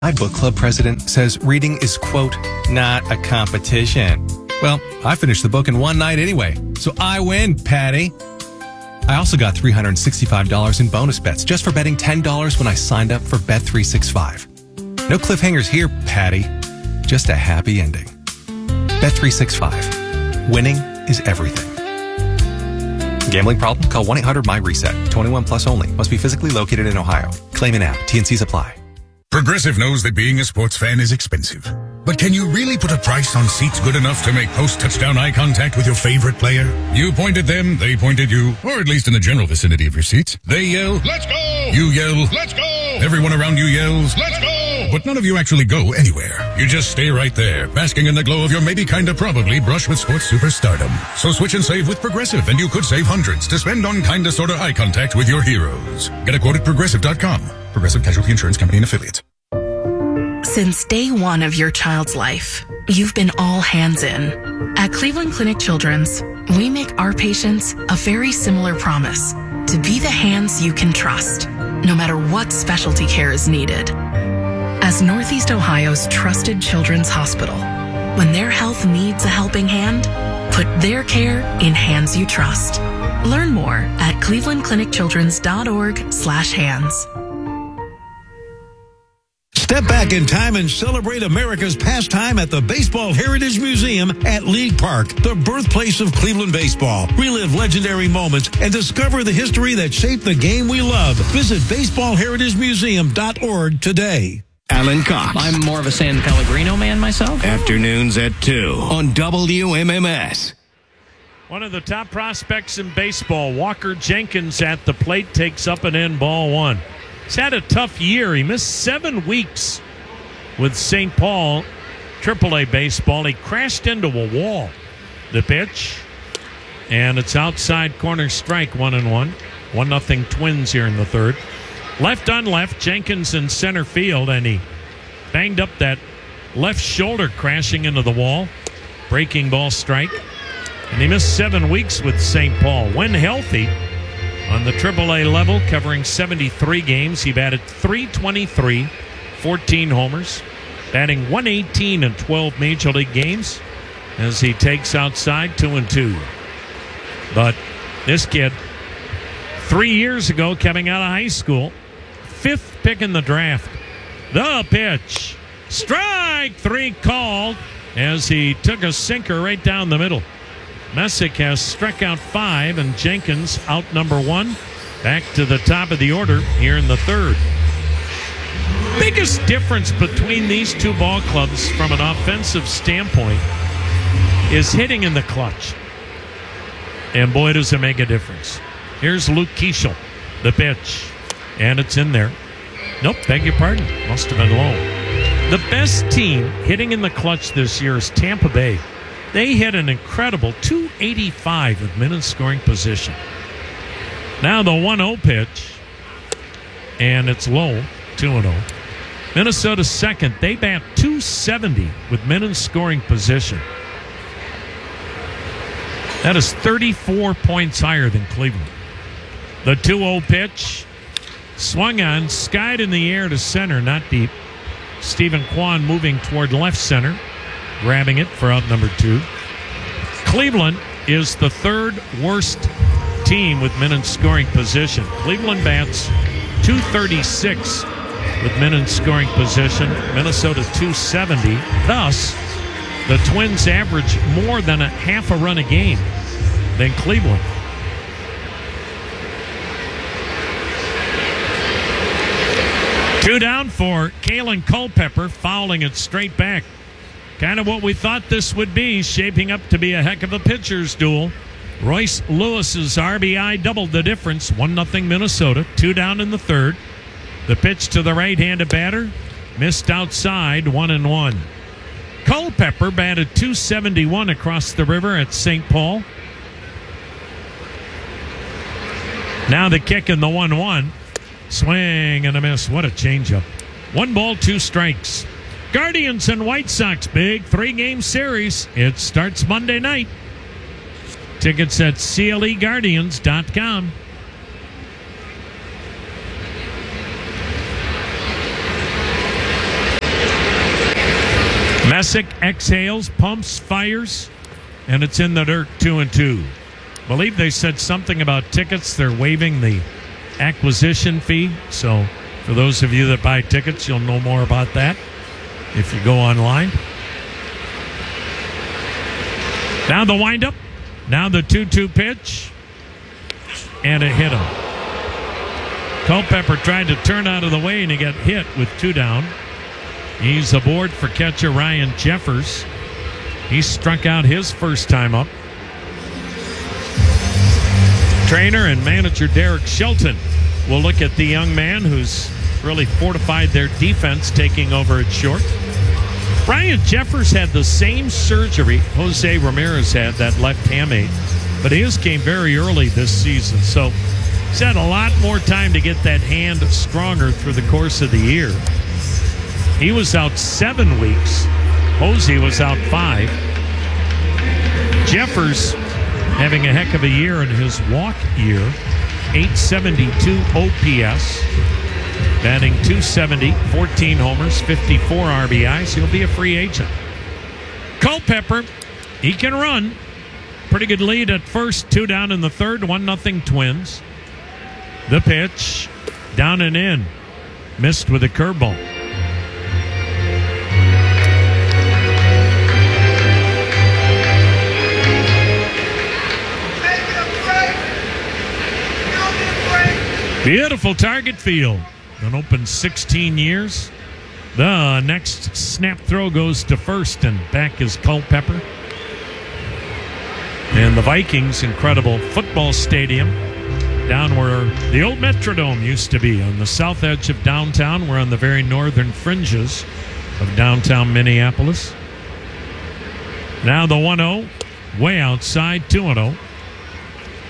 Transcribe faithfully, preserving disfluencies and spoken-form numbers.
My book club president says reading is, quote, not a competition. Well, I finished the book in one night anyway, so I win, Patty. I also got three hundred sixty-five dollars in bonus bets just for betting ten dollars when I signed up for Bet three sixty-five. No cliffhangers here, Patty. Just a happy ending. Bet three sixty-five. Winning is everything. Gambling problem? Call one eight hundred my reset. twenty-one plus only. Must be physically located in Ohio. Claim an app. T N Cs apply. Progressive knows that being a sports fan is expensive. But can you really put a price on seats good enough to make post-touchdown eye contact with your favorite player? You point at them, they point at you, or at least in the general vicinity of your seats. They yell, "Let's go!" You yell, "Let's go!" Everyone around you yells, "Let's go!" But none of you actually go anywhere. You just stay right there, basking in the glow of your maybe kinda probably brush with sports superstardom. So switch and save with Progressive, and you could save hundreds to spend on kinda sorta eye contact with your heroes. Get a quote at progressive dot com. Progressive Casualty Insurance Company and Affiliates. Since day one of your child's life, you've been all hands in. At Cleveland Clinic Children's, we make our patients a very similar promise: to be the hands you can trust, no matter what specialty care is needed. As Northeast Ohio's trusted children's hospital, when their health needs a helping hand, put their care in hands you trust. Learn more at cleveland clinic children's dot org slash hands. Step back in time and celebrate America's pastime at the Baseball Heritage Museum at League Park, the birthplace of Cleveland baseball. Relive legendary moments and discover the history that shaped the game we love. Visit baseball heritage museum dot org today. Alan Cox. I'm more of a San Pellegrino man myself. Afternoons at two on W M M S. One of the top prospects in baseball, Walker Jenkins at the plate, takes up an end, ball one. He's had a tough year. He missed seven weeks with Saint Paul triple A baseball. He crashed into a wall. The pitch, and it's outside corner strike, one and one. One nothing Twins here in the third. Left on left, Jenkins in center field, and he banged up that left shoulder, crashing into the wall. Breaking ball strike. And he missed seven weeks with Saint Paul. When healthy, on the triple A level, covering seventy-three games, he batted three twenty-three, fourteen homers, batting one eighteen in twelve Major League games as he takes outside two and two. But this kid, three years ago, coming out of high school, fifth pick in the draft. The pitch. Strike three called as he took a sinker right down the middle. Messick has struck out five, and Jenkins out number one. Back to the top of the order here in the third. Biggest difference between these two ball clubs from an offensive standpoint is hitting in the clutch. And boy, does it make a difference. Here's Luke Keeschel, the pitch. And it's in there. Nope, beg your pardon. Must have been low. The best team hitting in the clutch this year is Tampa Bay. They hit an incredible two eighty-five with men in scoring position. Now the one oh pitch, and it's low, two and oh. Minnesota second. They bat two seventy with men in scoring position. That is thirty-four points higher than Cleveland. The two oh pitch, swung on, skied in the air to center, not deep. Stephen Kwan moving toward left center, grabbing it for out number two. Cleveland is the third worst team with men in scoring position. Cleveland bats two thirty-six with men in scoring position. Minnesota two seventy. Thus, the Twins average more than a half a run a game than Cleveland. Two down for Kalen Culpepper, fouling it straight back. Kind of what we thought this would be, shaping up to be a heck of a pitcher's duel. Royce Lewis's R B I doubled the difference, one nothing Minnesota, two down in the third. The pitch to the right-handed batter, missed outside, one and one. Culpepper batted two seventy-one across the river at Saint Paul. Now the kick in the one one. Swing and a miss. What a changeup. One ball, two strikes. Guardians and White Sox, big three-game series. It starts Monday night. Tickets at C L E Guardians dot com. Messick exhales, pumps, fires, and it's in the dirt, two and two. Believe they said something about tickets. They're waiving the acquisition fee. So for those of you that buy tickets, you'll know more about that if you go online. Now the windup. Now the two two pitch. And it hit him. Culpepper tried to turn out of the way, and he got hit with two down. He's aboard for catcher Ryan Jeffers. He struck out his first time up. Trainer and manager Derek Shelton will look at the young man who's really fortified their defense, taking over at short. Ryan Jeffers had the same surgery Jose Ramirez had, that left hamate, but his came very early this season. So he's had a lot more time to get that hand stronger through the course of the year. He was out seven weeks. Jose was out five. Jeffers having a heck of a year in his walk year. eight seventy-two O P S. Batting two seventy, fourteen homers, fifty-four R B Is. He'll be a free agent. Culpepper, he can run. Pretty good lead at first. Two down in the third. One nothing Twins. The pitch. Down and in. Missed with a curveball. Beautiful target field. Been open sixteen years. The next snap throw goes to first, and back is Culpepper. And the Vikings, incredible football stadium down where the old Metrodome used to be on the south edge of downtown. We're on the very northern fringes of downtown Minneapolis. Now the one oh, way outside, two and oh.